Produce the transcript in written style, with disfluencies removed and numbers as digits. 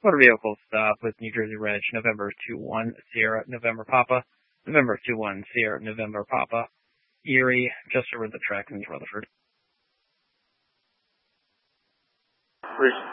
Motor vehicle stop with New Jersey Reg, November 21 Sierra November Papa, November 21 Sierra November Papa, Erie, just over the tracks in Rutherford.